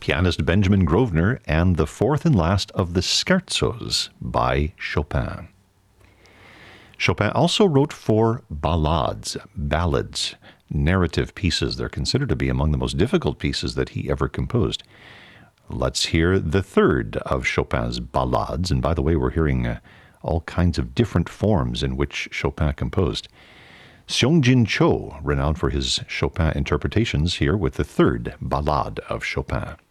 pianist Benjamin Grosvenor, and the fourth and last of the scherzos by Chopin. Chopin also wrote 4 ballades, ballads, narrative pieces. They're considered to be among the most difficult pieces that he ever composed. Let's hear the third of Chopin's ballades. And by the way, we're hearing all kinds of different forms in which Chopin composed. Seongjin Cho, renowned for his Chopin interpretations, here with the third ballade of Chopin.